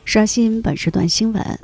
刷新本时段新闻。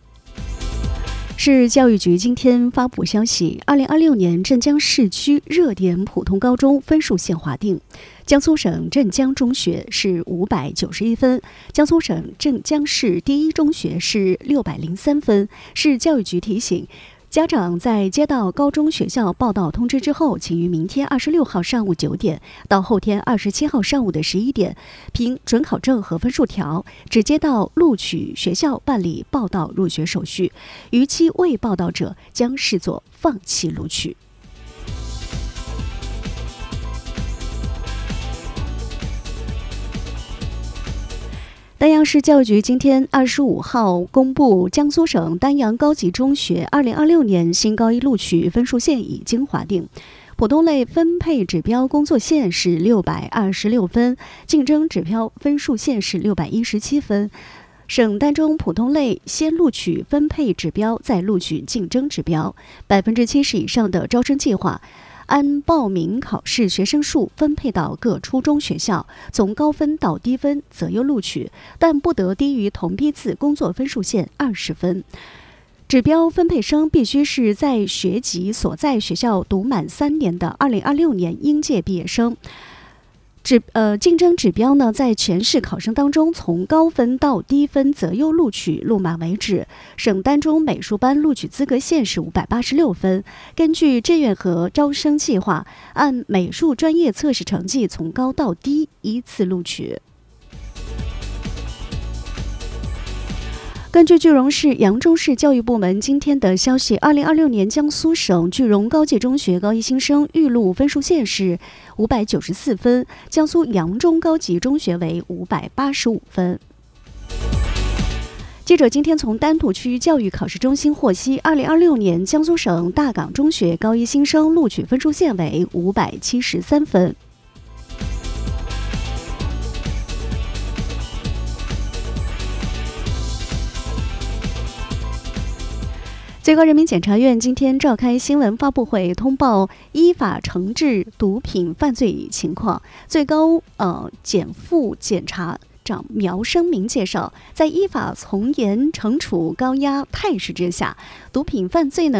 市教育局今天发布消息，2026年镇江市区热点普通高中分数线划定，江苏省镇江中学是591分，江苏省镇江市第一中学是603分。市教育局提醒，家长在接到高中学校报到通知之后，请于明天26号上午9点到后天27号上午的11点，凭准考证和分数条，直接到录取学校办理报到入学手续，逾期未报到者将视作放弃录取。丹阳市教育局今天25号公布，江苏省丹阳高级中学2026年新高一录取分数线已经划定，普通类分配指标工作线是626分，竞争指标分数线是617分。省单中普通类先录取分配指标，再录取竞争指标，70%以上的招生计划按报名考试学生数分配到各初中学校，从高分到低分择优录取，但不得低于同批次工作分数线20分。指标分配生必须是在学籍所在学校读满3年的2026年应届毕业生。竞争指标呢，在全市考生当中，从高分到低分择优录取录满为止。省单中美术班录取资格线是586分，根据志愿和招生计划，按美术专业测试成绩从高到低依次录取。根据句容市扬州市教育部门今天的消息，2026年江苏省句容高级中学高一新生预录分数线是594分，江苏扬中高级中学为585分。记者今天从丹徒区教育考试中心获悉，2026年江苏省大港中学高一新生录取分数线为573分。最高人民检察院今天召开新闻发布会，通报依法惩治毒品犯罪情况。最高检副检察长苗生明介绍，在依法从严惩处高压态势之下，毒品犯罪呢